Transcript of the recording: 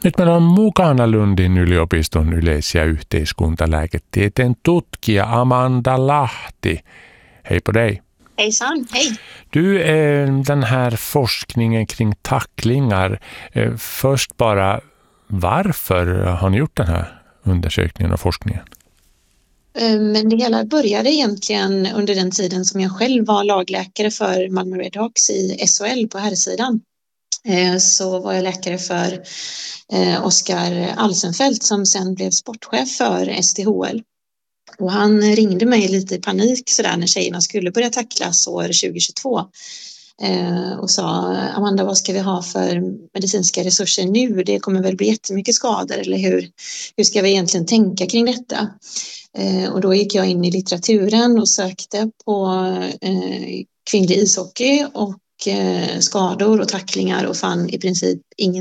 Nyt meillä on mukana Lundin yliopiston yleis- ja yhteiskuntalääketieteen tutkija Amanda Lahti. Hej på dig! Hejsan, hej! Du, den här forskningen kring tacklingar, först bara varför har ni gjort den här undersökningen och forskningen? Men det hela började egentligen under den tiden som jag själv var lagläkare för Malmö Redhawks i SHL på herrsidan. Så var jag läkare för Oskar Alsenfelt som sen blev sportchef för STHL. Och han ringde mig lite i panik sådär när tjejerna skulle börja tacklas år 2022 och sa: Amanda, vad ska vi ha för medicinska resurser nu? Det kommer väl bli jättemycket skador, eller hur ska vi egentligen tänka kring detta? Och då gick jag in i litteraturen och sökte på kvinnlig ishockey och skador och tacklingar och fann i princip ingen